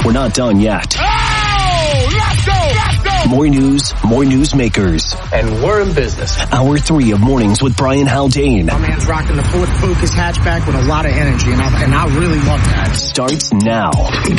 we're not done yet. Oh, let's go! Let's go! More news, more newsmakers. And we're in business. Hour 3 of Mornings with Brian Haldane. My man's rocking the Ford Focus hatchback with a lot of energy, and I really love that. Starts now.